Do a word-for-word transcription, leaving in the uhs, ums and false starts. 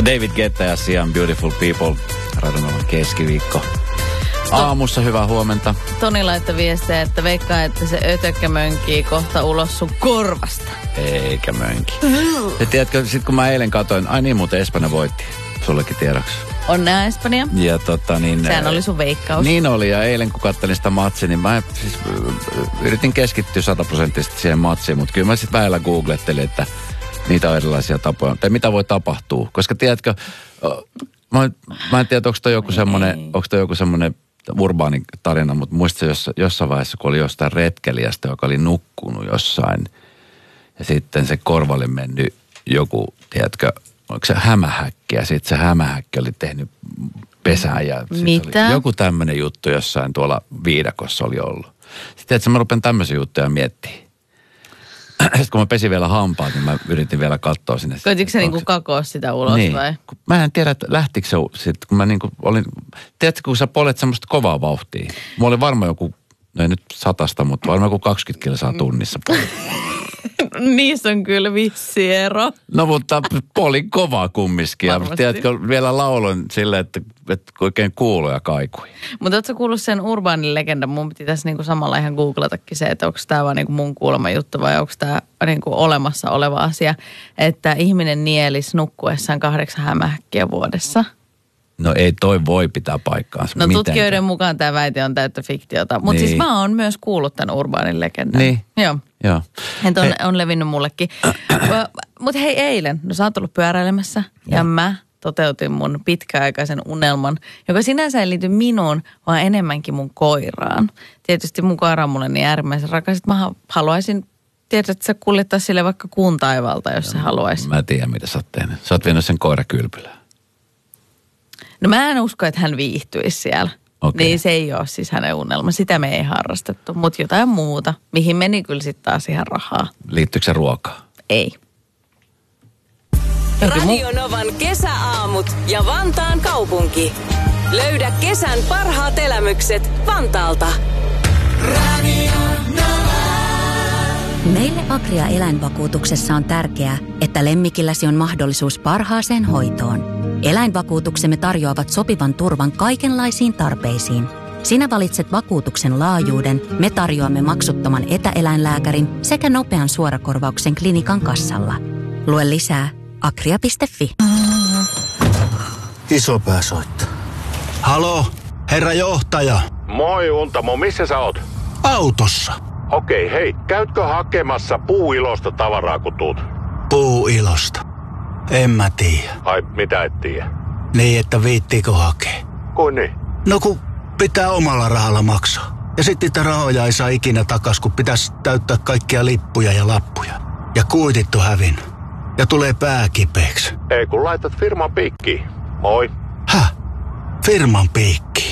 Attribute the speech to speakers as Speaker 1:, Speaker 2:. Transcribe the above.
Speaker 1: David Guetta ja Sian Beautiful People. Radionovan keskiviikko. Aamussa hyvää huomenta.
Speaker 2: Toni laittoi viestejä, että veikkaa, että se ötökkä mönkii kohta ulos sun korvasta.
Speaker 1: Eikä mönki. Ja tiedätkö, sit kun mä eilen katsoin, ai niin muuten Espanja voitti. Sullekin tiedoksi.
Speaker 2: Onnea Espanja.
Speaker 1: Ja tota niin...
Speaker 2: Sehän oli sun veikkaus.
Speaker 1: Niin oli, ja eilen kun katselin sitä matsia, niin mä siis yritin keskittyä sataprosenttisesti siihen matsiin, mutta kyllä mä sitten väillä googlettelin, että niitä on erilaisia tapoja, tai mitä voi tapahtua. Koska tiedätkö, mä, mä en tiedä, onko toi joku semmoinen, onko toi joku semmoinen urbaani tarina, mutta muistin jossa, jossain vaiheessa, kun oli jostain retkelijästä, joka oli nukkunut jossain, ja sitten se korvalle mennyt joku, tiedätkö, onko se hämähäkki, ja sitten se hämähäkki oli tehnyt pesään, ja
Speaker 2: mitä?
Speaker 1: Oli joku tämmöinen juttu jossain tuolla viidakossa oli ollut. Sitten että mä rupean tämmöisiä juttuja miettimään. Sitten kun mä pesin vielä hampaat, niin mä yritin vielä katsoa sinne.
Speaker 2: Koititko se niinku kakoa sitä ulos
Speaker 1: niin.
Speaker 2: vai?
Speaker 1: Mä en tiedä, että lähtikö se sitten, kun mä niinku olin, tiedätkö, kun sä polet semmoista kovaa vauhtia. Mulla oli varmaan joku, no ei nyt satasta, mutta varmaan joku kaksikymmentä kilsaa tunnissa.
Speaker 2: Niissä on kyllä vissi ero.
Speaker 1: No mutta polin kovaa kumminkin. Ja tiedätkö, vielä lauloin silleen, että, että oikein kuului ja kaikui.
Speaker 2: Mutta ootko kuullut sen urbaanin legendan? Mun piti tässä niinku samalla ihan googlatakin se, että onko tämä vaan niinku mun kuulema juttu vai onko tämä niinku olemassa oleva asia, että ihminen nielis nukkuessaan kahdeksan hämähäkkiä vuodessa.
Speaker 1: No ei toi voi pitää paikkaansa.
Speaker 2: No
Speaker 1: mitenkään.
Speaker 2: Tutkijoiden mukaan tämä väite on täyttä fiktiota. Mutta niin. Siis mä oon myös kuullut tämän urbaanin legendan.
Speaker 1: Niin.
Speaker 2: Joo.
Speaker 1: Joo.
Speaker 2: Että on, on levinnyt mullekin. Mutta hei eilen, no sä oot ollut pyöräilemässä ja, ja mä toteutin mun pitkäaikaisen unelman, joka sinänsä ei liity minuun, vaan enemmänkin mun koiraan. Tietysti mun koira on mulle niin äärimmäisen rakas, että mä haluaisin, tiedät, että sä kuljettaa sille vaikka kuun taivalta, jos se haluaisi.
Speaker 1: Mä tiedän, mitä sä oot tehnyt. Sä oot vienyt sen koirakylpylään.
Speaker 2: No mä en usko, että hän viihtyisi siellä.
Speaker 1: Okay.
Speaker 2: Niin se ei ole siis hänen unelma. Sitä me ei harrastettu, mutta jotain muuta, mihin meni kyllä sitten taas ihan rahaa.
Speaker 1: Liittyykö se ruokaa?
Speaker 2: Ei.
Speaker 3: Radio Novan kesäaamut ja Vantaan kaupunki. Löydä kesän parhaat elämykset Vantaalta. Radio Nova.
Speaker 4: Meille Agria eläinvakuutuksessa on tärkeää, että lemmikilläsi on mahdollisuus parhaaseen hoitoon. Eläinvakuutuksemme tarjoavat sopivan turvan kaikenlaisiin tarpeisiin. Sinä valitset vakuutuksen laajuuden, me tarjoamme maksuttoman etäeläinlääkärin sekä nopean suorakorvauksen klinikan kassalla. Lue lisää agria piste fi.
Speaker 5: Isopää soittaa. Halo, herra johtaja.
Speaker 6: Moi Untamo, missä sä oot?
Speaker 5: Autossa.
Speaker 6: Okei, hei, käytkö hakemassa puuilosta tavaraa kun tuut?
Speaker 5: Puuilosta? En mä tiedä.
Speaker 6: Ai, mitä et tiedä?
Speaker 5: Niin, että viittiikö hakea?
Speaker 6: Kuin niin?
Speaker 5: No kun pitää omalla rahalla maksaa. Ja sitten niitä rahoja ei saa ikinä takas, kun pitäisi täyttää kaikkia lippuja ja lappuja. Ja kuitit on hävinnyt. Ja tulee pää kipeäksi.
Speaker 6: Ei kun laitat firman piikkiin. Moi.
Speaker 5: Häh? Firman piikki?